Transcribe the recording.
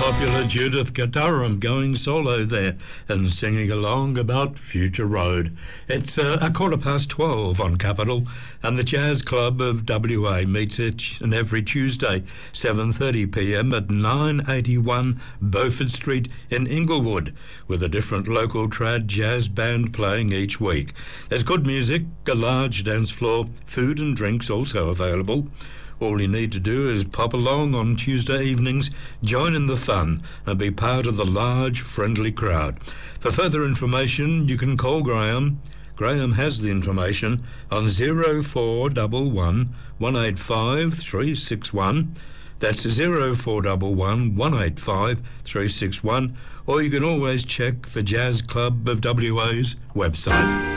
popular Judith Kataram going solo there and singing along about Future Road. It's a 12:15 on Capital, and the Jazz Club of WA meets each and every Tuesday, 7:30pm at 981 Beaufort Street in Inglewood, with a different local trad jazz band playing each week. There's good music, a large dance floor, food and drinks also available. All you need to do is pop along on Tuesday evenings, join in the fun and be part of the large, friendly crowd. For further information, you can call Graham. Graham has the information on 0411 185 361. That's 0411 185 361. Or you can always check the Jazz Club of WA's website.